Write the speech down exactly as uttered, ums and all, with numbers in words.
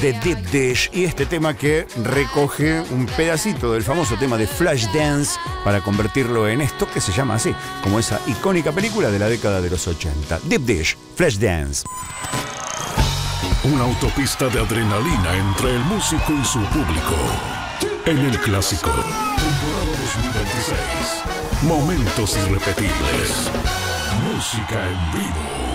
de Deep Dish y este tema que recoge un pedacito del famoso tema de Flashdance para convertirlo en esto que se llama así, como esa icónica película de la década de los ochenta. Deep Dish, Flashdance. Una autopista de adrenalina entre el músico y su público. En el clásico, temporada dos mil veintiséis. Momentos irrepetibles. Música en vivo.